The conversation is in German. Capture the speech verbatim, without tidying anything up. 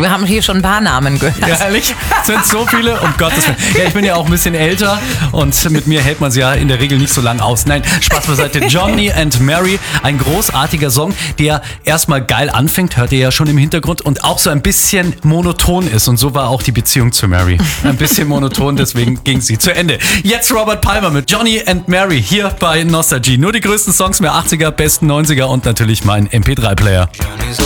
Wir haben hier schon ein paar Namen gehört. Ja, ehrlich? Sind so viele? Um Gottes Willen. Ja, ich bin ja auch ein bisschen älter und mit mir hält man es ja in der Regel nicht so lange aus. Nein, Spaß beiseite. Johnny and Mary, ein großartiger Song, der erstmal geil anfängt, hört ihr ja schon im Hintergrund, und auch so ein bisschen monoton ist. Und so war auch die Beziehung zu Mary. Ein bisschen monoton, deswegen ging sie zu Ende. Jetzt Robert Palmer mit Johnny and Mary hier bei Nostalgie. Nur die größten Songs mehr achtziger, besten neunziger und natürlich mein M P drei Player.